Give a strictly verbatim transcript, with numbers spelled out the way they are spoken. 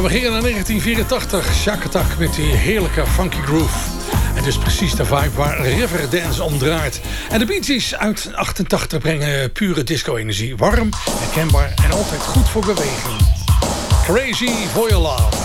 we gingen naar negentien vierentachtig. Shack Attack met die heerlijke funky groove. En dus precies de vibe waar Riverdance om draait. En de Bee Gees uit achtentachtig brengen pure disco-energie. Warm, herkenbaar en altijd goed voor beweging. Crazy for your love.